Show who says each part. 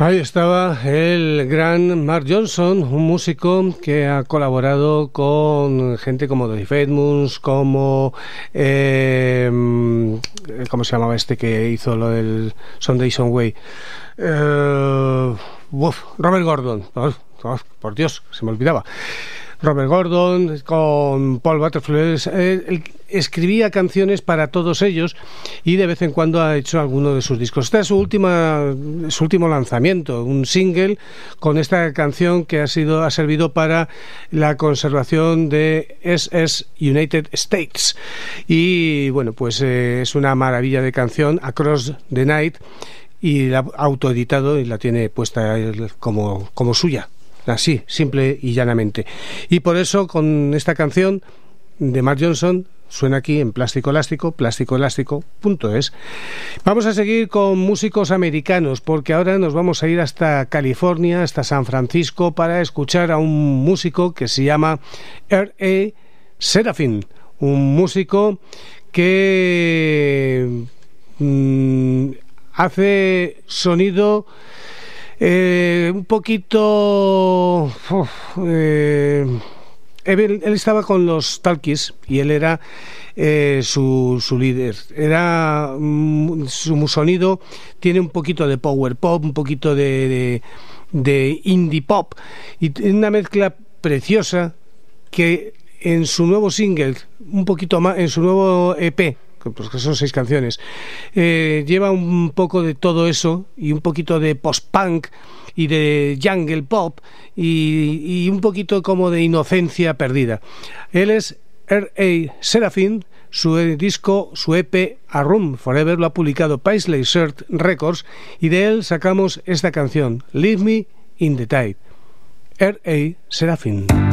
Speaker 1: Ahí estaba el gran Mark Johnson, un músico que ha colaborado con gente como Dave Edmunds, como ¿cómo se llamaba este que hizo lo del Someday Someway? Robert Gordon. Por Dios, se me olvidaba. Robert Gordon, con Paul Butterfield, él escribía canciones para todos ellos y de vez en cuando ha hecho alguno de sus discos. Este es su último lanzamiento, un single con esta canción que ha servido para la conservación de SS United States. Y bueno, pues es una maravilla de canción, Across the Night, y la ha autoeditado y la tiene puesta como suya. Así, simple y llanamente. Y por eso, con esta canción de Mark Johnson, suena aquí en Plástico Elástico, plásticoelástico.es. Vamos a seguir con músicos americanos, porque ahora nos vamos a ir hasta California, hasta San Francisco, para escuchar a un músico que se llama R.A. Serafin, un músico que hace sonido un poquito... él estaba con los Talkies y él era su líder. Su sonido tiene un poquito de power pop, un poquito de indie pop, y una mezcla preciosa que en su nuevo single, un poquito más, en su nuevo EP, pues que son 6 canciones, lleva un poco de todo eso y un poquito de post-punk y de jungle pop y un poquito como de inocencia perdida. Él es R.A. Serafin. Su disco, su EP A Room Forever, lo ha publicado Paisley Shirt Records, y de él sacamos esta canción, Leave Me in the Tide. R.A. Serafin.